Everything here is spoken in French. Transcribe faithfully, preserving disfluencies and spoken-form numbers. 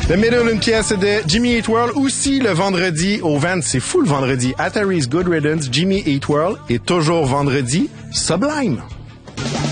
Le Middle, une pièce de Jimmy Eat World, aussi le vendredi au Vans. C'est fou le vendredi. Atari's Good Riddance, Jimmy Eat World, et toujours vendredi, Sublime.